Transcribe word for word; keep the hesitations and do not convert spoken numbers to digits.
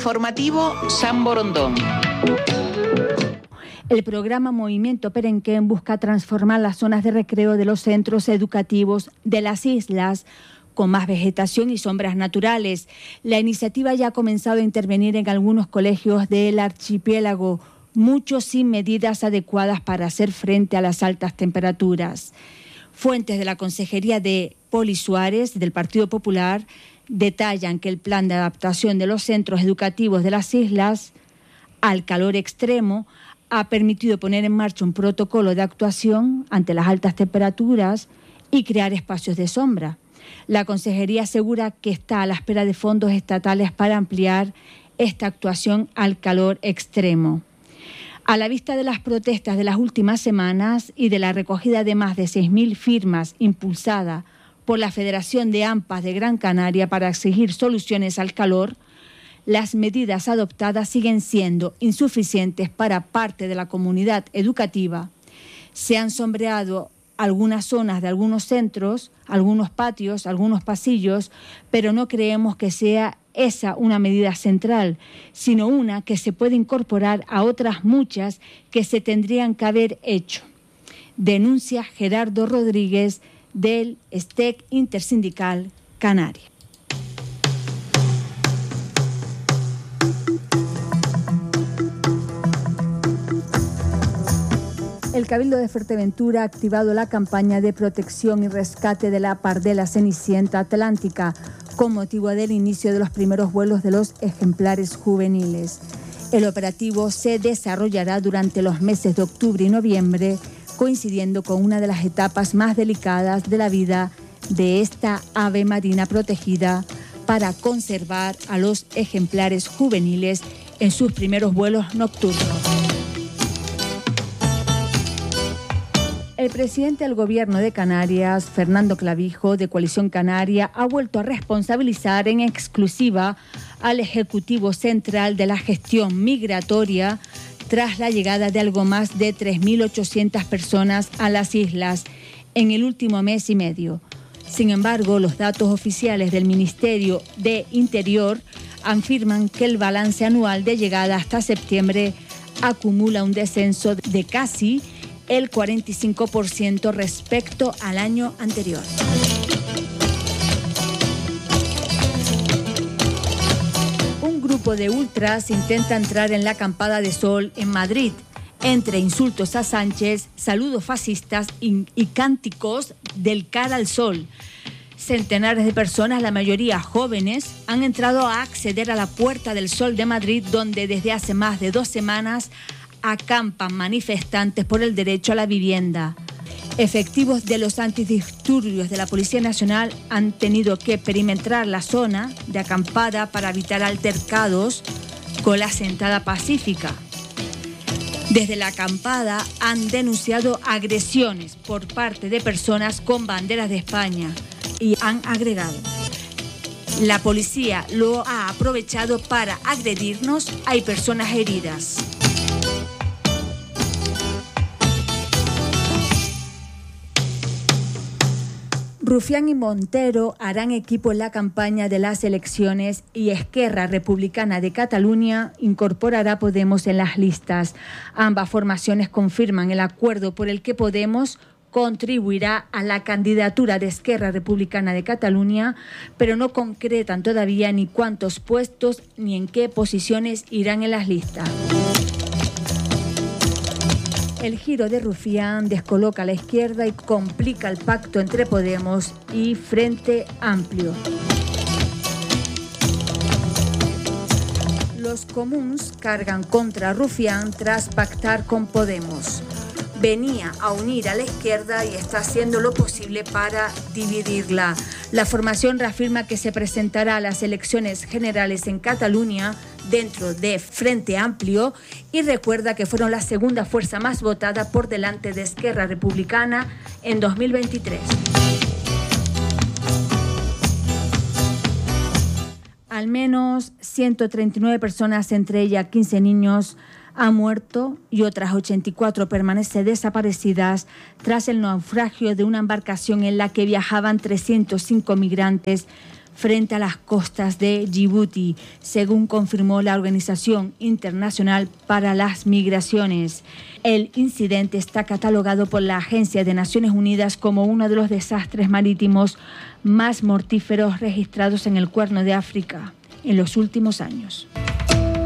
Informativo San Borondón. El programa Movimiento Perenquén busca transformar las zonas de recreo de los centros educativos de las islas con más vegetación y sombras naturales. La iniciativa ya ha comenzado a intervenir en algunos colegios del archipiélago, muchos sin medidas adecuadas para hacer frente a las altas temperaturas. Fuentes de la Consejería de Poli Suárez, del Partido Popular, detallan que el plan de adaptación de los centros educativos de las islas al calor extremo ha permitido poner en marcha un protocolo de actuación ante las altas temperaturas y crear espacios de sombra. La Consejería asegura que está a la espera de fondos estatales para ampliar esta actuación al calor extremo. A la vista de las protestas de las últimas semanas y de la recogida de más de seis mil firmas impulsada por la Federación de AMPAs de Gran Canaria para exigir soluciones al calor, las medidas adoptadas siguen siendo insuficientes para parte de la comunidad educativa. Se han sombreado algunas zonas de algunos centros, algunos patios, algunos pasillos, pero no creemos que sea esa una medida central, sino una que se puede incorporar a otras muchas que se tendrían que haber hecho. Denuncia Gerardo Rodríguez del S T E C Intersindical Canaria. El Cabildo de Fuerteventura ha activado la campaña de protección y rescate de la pardela cenicienta atlántica con motivo del inicio de los primeros vuelos de los ejemplares juveniles. El operativo se desarrollará durante los meses de octubre y noviembre, coincidiendo con una de las etapas más delicadas de la vida de esta ave marina protegida para conservar a los ejemplares juveniles en sus primeros vuelos nocturnos. El presidente del Gobierno de Canarias, Fernando Clavijo, de Coalición Canaria, ha vuelto a responsabilizar en exclusiva al Ejecutivo Central de la gestión migratoria tras la llegada de algo más de tres mil ochocientas personas a las islas en el último mes y medio. Sin embargo, los datos oficiales del Ministerio de Interior afirman que el balance anual de llegada hasta septiembre acumula un descenso de casi el cuarenta y cinco por ciento respecto al año anterior. Un grupo de ultras intenta entrar en la acampada de Sol en Madrid. Entre insultos a Sánchez, saludos fascistas y, y cánticos del cara al sol. Centenares de personas, la mayoría jóvenes, han entrado a acceder a la Puerta del Sol de Madrid, donde desde hace más de dos semanas acampan manifestantes por el derecho a la vivienda. Efectivos de los antidisturbios de la Policía Nacional han tenido que perimetrar la zona de acampada para evitar altercados con la sentada pacífica. Desde la acampada han denunciado agresiones por parte de personas con banderas de España y han agregado: la policía lo ha aprovechado para agredirnos, hay personas heridas. Rufián y Montero harán equipo en la campaña de las elecciones y Esquerra Republicana de Cataluña incorporará a Podemos en las listas. Ambas formaciones confirman el acuerdo por el que Podemos contribuirá a la candidatura de Esquerra Republicana de Cataluña, pero no concretan todavía ni cuántos puestos ni en qué posiciones irán en las listas. El giro de Rufián descoloca a la izquierda y complica el pacto entre Podemos y Frente Amplio. Los comuns cargan contra Rufián tras pactar con Podemos. Venía a unir a la izquierda y está haciendo lo posible para dividirla. La formación reafirma que se presentará a las elecciones generales en Cataluña dentro de Frente Amplio y recuerda que fueron la segunda fuerza más votada por delante de Esquerra Republicana en dos mil veintitrés. Al menos ciento treinta y nueve personas, entre ellas quince niños, han muerto y otras ochenta y cuatro permanecen desaparecidas tras el naufragio de una embarcación en la que viajaban trescientos cinco migrantes frente a las costas de Djibouti, según confirmó la Organización Internacional para las Migraciones. El incidente está catalogado por la Agencia de Naciones Unidas como uno de los desastres marítimos más mortíferos registrados en el Cuerno de África en los últimos años.